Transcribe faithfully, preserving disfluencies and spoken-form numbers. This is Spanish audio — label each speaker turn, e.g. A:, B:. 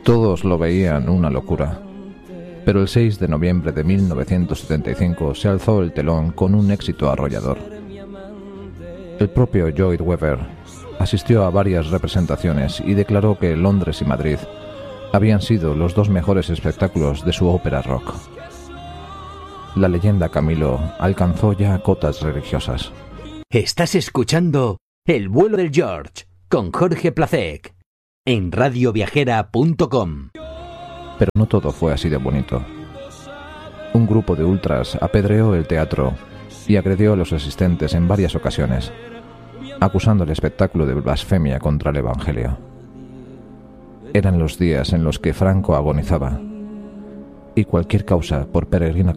A: Todos lo veían una locura, pero el seis de noviembre de mil novecientos setenta y cinco se alzó el telón con un éxito arrollador. El propio Lloyd Webber asistió a varias representaciones y declaró que Londres y Madrid habían sido los dos mejores espectáculos de su ópera rock. La leyenda Camilo alcanzó ya cotas religiosas.
B: Estás escuchando El vuelo del George con Jorge Placek en radio viajera punto com.
A: Pero no todo fue así de bonito. Un grupo de ultras apedreó el teatro y agredió a los asistentes en varias ocasiones, acusando el espectáculo de blasfemia contra el Evangelio. Eran los días en los que Franco agonizaba, y cualquier causa, por peregrina